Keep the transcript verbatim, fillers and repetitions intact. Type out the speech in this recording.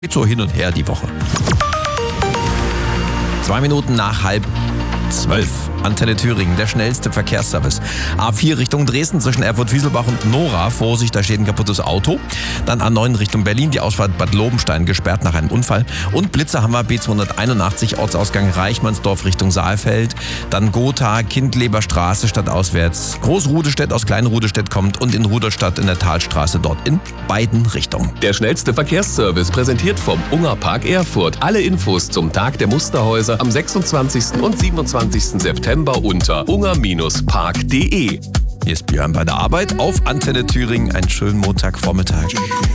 Geht so hin und her die Woche. Zwei Minuten nach halb zwölf. Antenne Thüringen, der schnellste Verkehrsservice. A vier Richtung Dresden zwischen Erfurt-Wieselbach und Nora. Vorsicht, da steht ein kaputtes Auto. Dann A neun Richtung Berlin, die Ausfahrt Bad Lobenstein gesperrt nach einem Unfall. Und Blitzer haben wir B zweihunderteinundachtzig, Ortsausgang Reichmannsdorf Richtung Saalfeld. Dann Gotha, Kindleberstraße stadtauswärts. Großrudestedt aus Kleinrudestedt kommt und in Ruderstadt in der Talstraße dort in beiden Richtungen. Der schnellste Verkehrsservice präsentiert vom Ungerpark Erfurt. Alle Infos zum Tag der Musterhäuser am sechsundzwanzigsten und siebenundzwanzigsten September unter unger Bindestrich park punkt de. Hier ist Björn bei der Arbeit auf Antenne Thüringen. Einen schönen Montagvormittag.